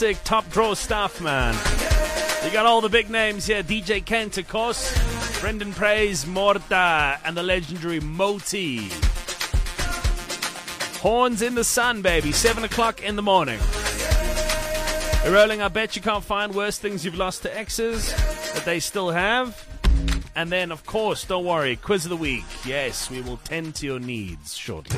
Top draw stuff, man. You got all the big names here. DJ Kent, of course. Brendan Praise, Morta, and the legendary Moti. Horns in the sun, baby. 7 o'clock in the morning. We're rolling. I bet you can't find worse things you've lost to exes that they still have. And then, of course, don't worry, quiz of the week. Yes, we will tend to your needs shortly.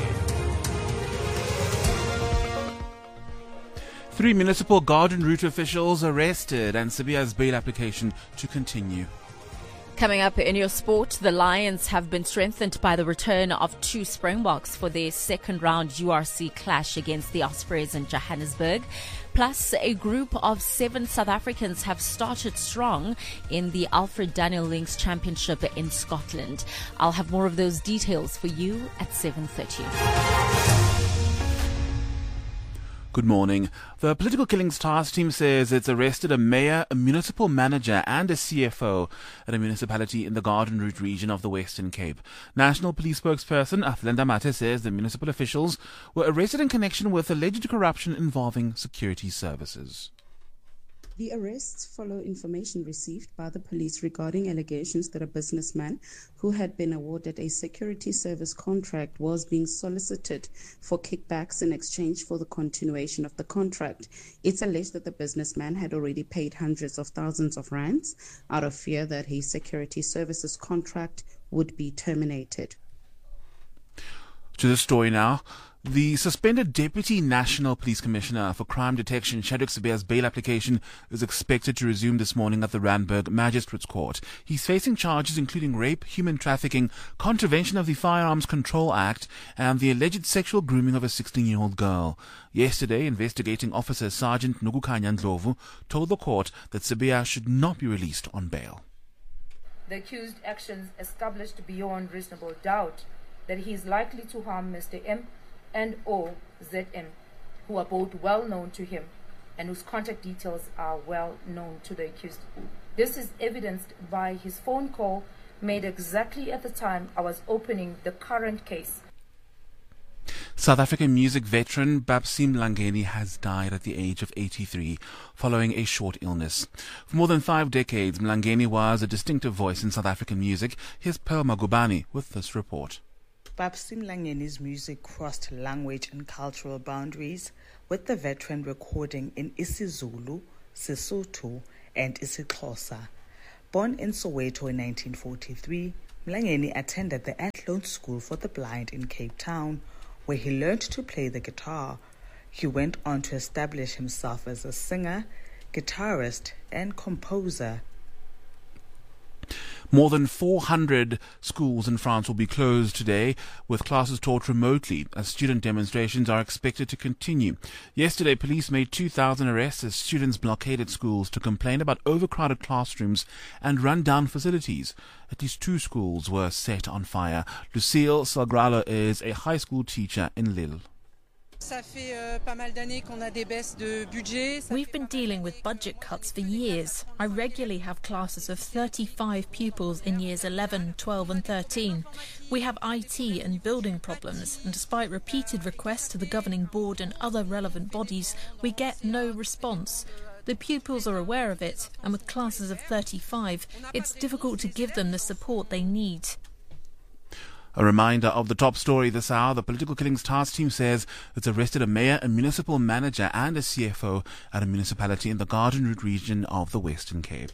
3 municipal garden route officials arrested and Sibiya's bail application to continue. Coming up in your sport, the Lions have been strengthened by the return of 2 Springboks for their second round URC clash against the Ospreys in Johannesburg. Plus, a group of 7 South Africans have started strong in the Alfred Daniel Links Championship in Scotland. I'll have more of those details for you at 7:30. Good morning. The Political Killings Task Team says it's arrested a mayor, a municipal manager and a CFO at a municipality in the Garden Route region of the Western Cape. National Police spokesperson Athlenda Mate says the municipal officials were arrested in connection with alleged corruption involving security services. The arrests follow information received by the police regarding allegations that a businessman who had been awarded a security service contract was being solicited for kickbacks in exchange for the continuation of the contract. It's alleged that the businessman had already paid hundreds of thousands of rands out of fear that his security services contract would be terminated. To the story now. The suspended Deputy National Police Commissioner for Crime Detection, Shadrack Sibiya's bail application is expected to resume this morning at the Randburg Magistrates Court. He's facing charges including rape, human trafficking, contravention of the Firearms Control Act, and the alleged sexual grooming of a 16-year-old girl. Yesterday, investigating officer Sergeant Nugukanya Ndlovu told the court that Sibiya should not be released on bail. The accused actions established beyond reasonable doubt that he is likely to harm Mr. M and or ZM, who are both well known to him and whose contact details are well known to the accused. This is evidenced by his phone call made exactly at the time I was opening the current case. South African music veteran Babsy Mlangeni has died at the age of 83 following a short illness. For more than 5 decades, Mlangeni was a distinctive voice in South African music. Here's Pearl Magubani with this report. Babsy Mlangeni's music crossed language and cultural boundaries, with the veteran recording in isiZulu, Sesotho, and isiXhosa. Born in Soweto in 1943, Mlangeni attended the Athlone School for the Blind in Cape Town, where he learned to play the guitar. He went on to establish himself as a singer, guitarist, and composer. More than 400 schools in France will be closed today, with classes taught remotely, as student demonstrations are expected to continue. Yesterday, police made 2,000 arrests as students blockaded schools to complain about overcrowded classrooms and run-down facilities. At least 2 schools were set on fire. Lucille Salgralo is a high school teacher in Lille. We've been dealing with budget cuts for years. I regularly have classes of 35 pupils in years 11, 12 and 13. We have IT and building problems, and despite repeated requests to the governing board and other relevant bodies, we get no response. The pupils are aware of it, and with classes of 35, it's difficult to give them the support they need. A reminder of the top story this hour. The Political Killings Task Team says it's arrested a mayor, a municipal manager and a CFO at a municipality in the Garden Route region of the Western Cape.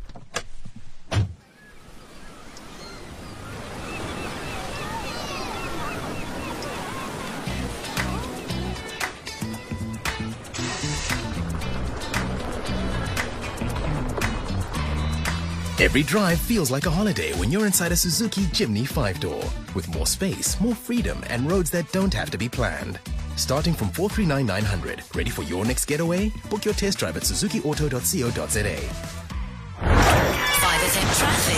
Every drive feels like a holiday when you're inside a Suzuki Jimny 5-door. With more space, more freedom, and roads that don't have to be planned. Starting from 439,900. Ready for your next getaway? Book your test drive at suzukiauto.co.za. 5FM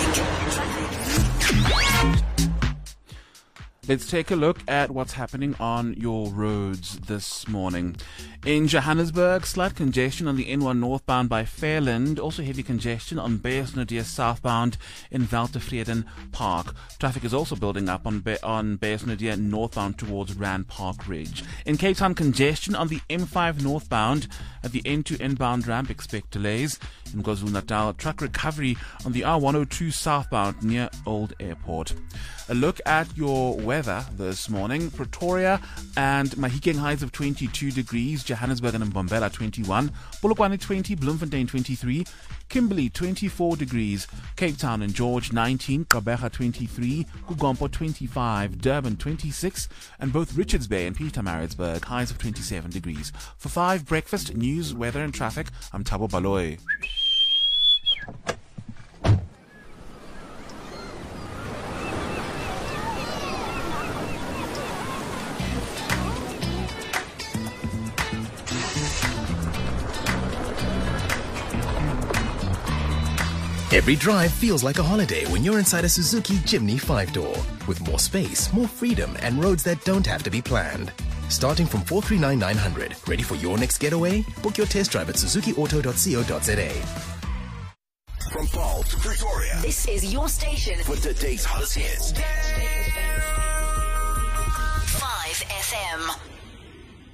traffic. Let's take a look at what's happening on your roads this morning. In Johannesburg, slight congestion on the N1 northbound by Fairland. Also heavy congestion on Beyersnodie southbound in Waltevreden Park. Traffic is also building up on Beyersnodie northbound towards Rand Park Ridge. In Cape Town, congestion on the M5 northbound at the N2 inbound ramp. Expect delays. In KwaZulu-Natal, truck recovery on the R102 southbound near Old Airport. A look at your weather this morning. Pretoria and Mahikeng highs of 22 degrees. Johannesburg and Mbombela 21. Polokwane 20. Bloemfontein 23. Kimberley 24 degrees. Cape Town and George 19. Gqeberha 23. Kugompo 25. Durban 26. And both Richards Bay and Pietermaritzburg highs of 27 degrees. For 5 breakfast, news, weather and traffic, I'm Thabo Baloyi. Every drive feels like a holiday when you're inside a Suzuki Jimny 5-door. With more space, more freedom, and roads that don't have to be planned. Starting from 439,900. Ready for your next getaway? Book your test drive at suzukiauto.co.za. From Paul to Pretoria, this is your station for today's hottest hits. 5 FM.